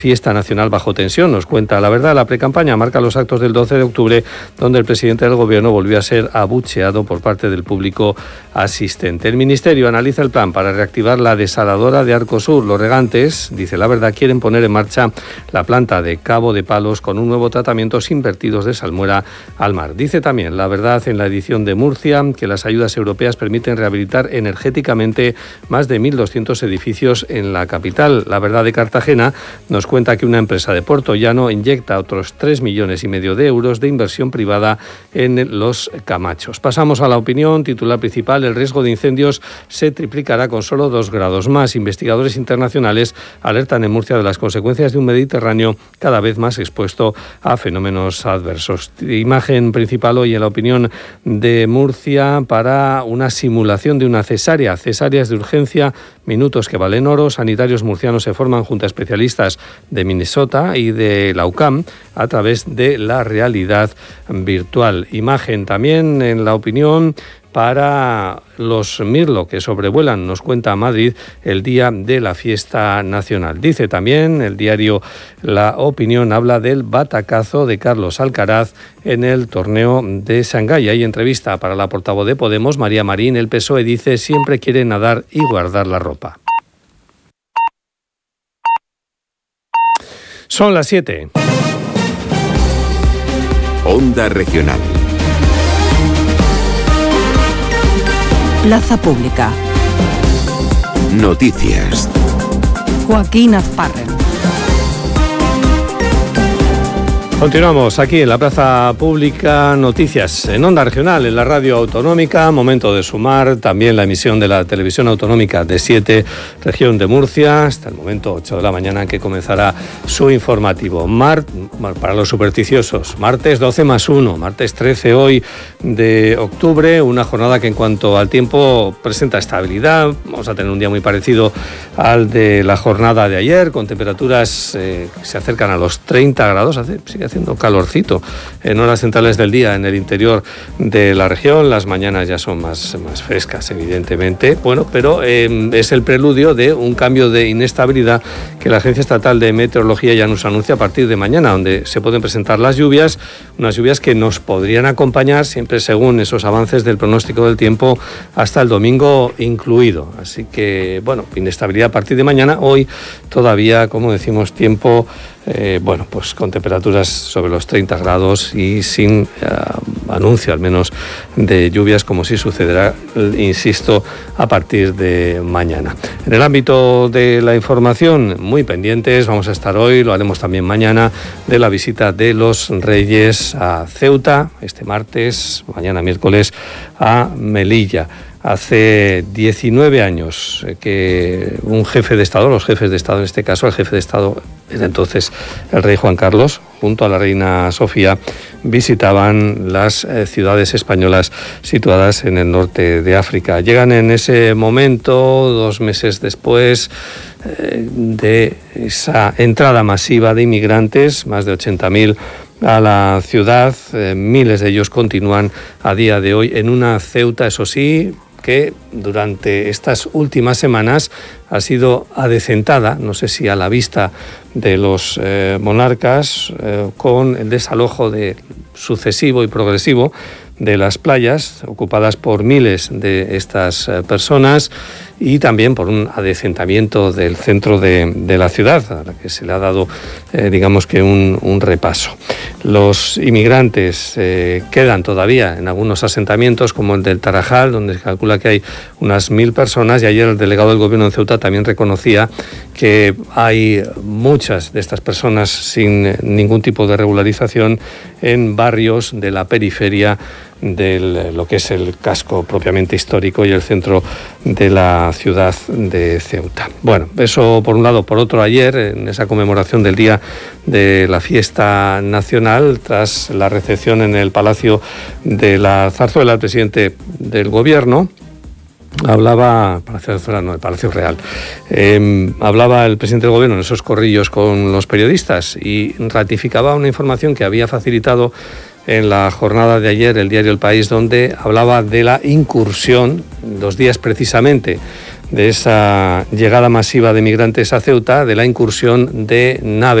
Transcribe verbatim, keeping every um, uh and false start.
Fiesta nacional bajo tensión, nos cuenta La Verdad. La precampaña marca los actos del doce de octubre, donde el presidente del gobierno volvió a ser abucheado por parte del público asistente. El ministerio analiza el plan para reactivar la desaladora de Arcosur. Los regantes, dice La Verdad, quieren poner en marcha la planta de Cabo de Palos con un nuevo tratamiento sin vertidos de salmuera al mar. Dice también La Verdad en la edición de Murcia que las ayudas europeas permiten rehabilitar energéticamente más de mil doscientos edificios en la capital. La Verdad de Cartagena nos cuenta que una empresa de Puerto Llano inyecta otros tres millones y medio de euros de inversión privada en Los Camachos. Pasamos a La Opinión, titular principal: el riesgo de incendios se triplicará con solo dos grados más. Investigadores internacionales alertan en Murcia de las consecuencias de un Mediterráneo cada vez más expuesto a fenómenos adversos. Imagen principal hoy en La Opinión de Murcia para una simulación de una cesárea, cesáreas de urgencia, minutos que valen oro. Sanitarios murcianos se forman junto a especialistas de Minnesota y de la U C A M a través de la realidad virtual. Imagen también en La Opinión para los Mirlo que sobrevuelan, nos cuenta Madrid, el día de la fiesta nacional. Dice también el diario La Opinión, habla del batacazo de Carlos Alcaraz en el torneo de Shanghái. Hay entrevista para la portavoz de Podemos, María Marín. El P S O E dice: siempre quiere nadar y guardar la ropa. Son las siete. Onda Regional. Plaza Pública. Noticias. Joaquín Azparren. Continuamos aquí en la Plaza Pública, noticias en Onda Regional, en la radio autonómica. Momento de sumar también la emisión de la televisión autonómica de siete, región de Murcia, hasta el momento ocho de la mañana, en que comenzará su informativo. Mar, para los supersticiosos, martes doce más uno, martes trece hoy de octubre, una jornada que en cuanto al tiempo presenta estabilidad. Vamos a tener un día muy parecido al de la jornada de ayer, con temperaturas eh, que se acercan a los treinta grados, hace, sigue haciendo calorcito en horas centrales del día en el interior de la región. Las mañanas ya son más, más frescas, evidentemente. Bueno, pero eh, es el preludio de un cambio de inestabilidad que la Agencia Estatal de Meteorología ya nos anuncia a partir de mañana, donde se pueden presentar las lluvias, unas lluvias que nos podrían acompañar siempre según esos avances del pronóstico del tiempo hasta el domingo incluido. Así que, bueno, inestabilidad a partir de mañana. Hoy todavía, como decimos, tiempo Eh, bueno, pues con temperaturas sobre los treinta grados y sin eh, anuncio al menos de lluvias, como sí sucederá, insisto, a partir de mañana. En el ámbito de la información, muy pendientes, vamos a estar hoy, lo haremos también mañana, de la visita de los Reyes a Ceuta, este martes, mañana miércoles a Melilla. Hace diecinueve años que un jefe de Estado, los jefes de Estado en este caso, el jefe de Estado era entonces el rey Juan Carlos, junto a la reina Sofía, visitaban las eh, ciudades españolas situadas en el norte de África. Llegan en ese momento, dos meses después eh, de esa entrada masiva de inmigrantes, más de ochenta mil a la ciudad. Eh, miles de ellos continúan a día de hoy en una Ceuta, eso sí, que durante estas últimas semanas ha sido adecentada, no sé si a la vista de los eh, monarcas, eh, con el desalojo de, sucesivo y progresivo de las playas ocupadas por miles de estas eh, personas, y también por un adecentamiento del centro de, de la ciudad, a la que se le ha dado, eh, digamos que un, un repaso. Los inmigrantes eh, quedan todavía en algunos asentamientos, como el del Tarajal, donde se calcula que hay unas mil personas, y ayer el delegado del Gobierno en Ceuta también reconocía que hay muchas de estas personas sin ningún tipo de regularización en barrios de la periferia de lo que es el casco propiamente histórico y el centro de la ciudad de Ceuta. Bueno, eso por un lado. Por otro, ayer, en esa conmemoración del Día de la Fiesta Nacional, tras la recepción en el Palacio de la Zarzuela, el presidente del Gobierno hablaba, Palacio de Zarzuela, no, el Palacio Real, eh, hablaba el presidente del Gobierno en esos corrillos con los periodistas y ratificaba una información que había facilitado en la jornada de ayer el diario El País, donde hablaba de la incursión, dos días precisamente de esa llegada masiva de migrantes a Ceuta, de la incursión de naves